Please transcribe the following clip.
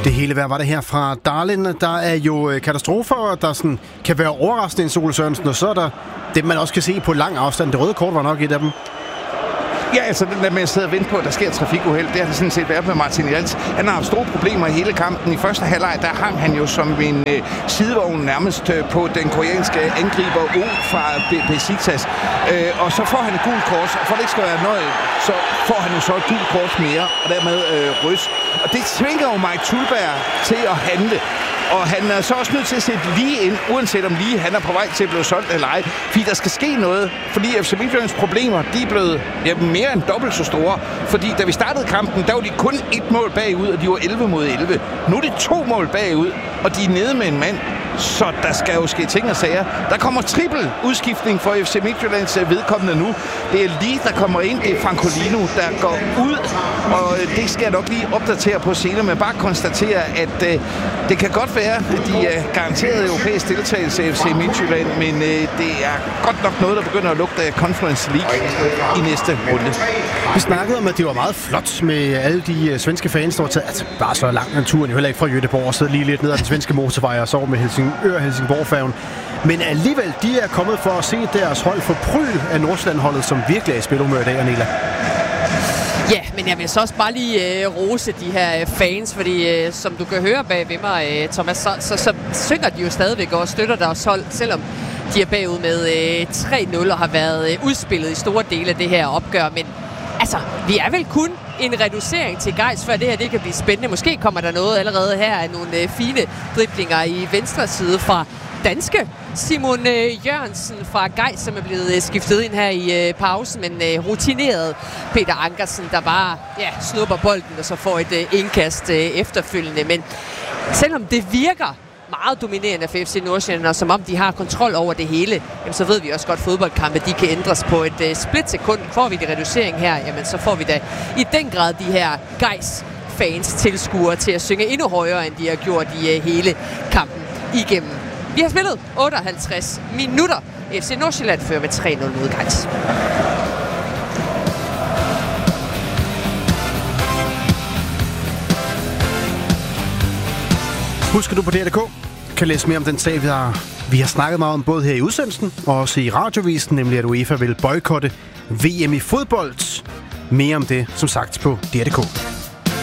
Det hele vejr var det her fra Darlin. Der er jo katastrofer, der sådan kan være overraskende en Ole Sørensen, og så er der det, man også kan se på lang afstand. Det røde kort var nok et af dem. Ja, altså den der med at sidde og vente på, at der sker trafikuheld, det har det sådan set været med Martin Jans. Han har haft store problemer i hele kampen. I første halvleg, der hang han jo som en sidevogn nærmest på den koreanske angriber O fra Besiktas. Og så får han et gult kort, og for det ikke skal være noget, så får han jo så et gult kort mere, og dermed rødt. Og det tvinger jo Mike Thuleberg til at handle. Og han er så også nødt til at sætte lige ind, uanset om lige han er på vej til at blive solgt eller ej. Fordi der skal ske noget, fordi FC Midtjyllands problemer, de er blevet mere end dobbelt så store. Fordi da vi startede kampen, der var de kun 1 mål bagud, og de var 11 mod 11. Nu er det 2 mål bagud, og de er nede med en mand. Så der skal jo ske ting og sager. Der kommer trippel udskiftning for FC Midtjyllands vedkommende nu. Det er lige, der kommer ind. Det er Francolino, der går ud. Og det skal jeg nok lige opdatere på senere, men bare konstatere, at det kan godt være, at de er garanteret europæisk deltagelse af FC Midtjylland, men det er godt nok noget, der begynder at lugte af Conference League i næste runde. Vi snakkede om, at det var meget flot med alle de svenske fans, der var taget. Altså, bare så langt en turen, jo heller ikke fra Göteborg, og sidde lige lidt ned ad den svenske motorvej og sove med Helsingborg-færgen. Men alligevel, de er kommet for at se deres hold for pryl af Nordsjælland-holdet, som virkelig er i spilhumør i dag, Anela. Ja, men jeg vil så også bare lige rose de her fans, fordi som du kan høre bag ved mig, Thomas, så synger de jo stadigvæk og støtter deres hold, selvom de er bagud med 3-0 og har været udspillet i store dele af det her opgør. Men altså, vi er vel kun en reducering til Gejs, før det her det kan blive spændende. Måske kommer der noget allerede her af nogle fine driblinger i venstre side fra danske Simon Jørgensen fra Gejs, som er blevet skiftet ind her i pausen, men rutineret Peter Ankersen, der bare snupper bolden og så får et indkast efterfølgende. Men selvom det virker meget dominerende for FC Nordsjælland, og som om de har kontrol over det hele, jamen, så ved vi også godt, at fodboldkampe de kan ændres på et splitsekund. Får vi det reducering her, jamen, så får vi da i den grad de her Gejs fans tilskuere til at synge endnu højere, end de har gjort i hele kampen igennem. Vi har spillet 58 minutter. FC Nordsjælland fører med 3-0 mod Gejs. Husker du på DR.dk kan læse mere om den sag, vi har snakket meget om både her i udsendelsen og også i radiovisen, nemlig at UEFA vil boykotte VM i fodbold. Mere om det, som sagt, på DR.dk.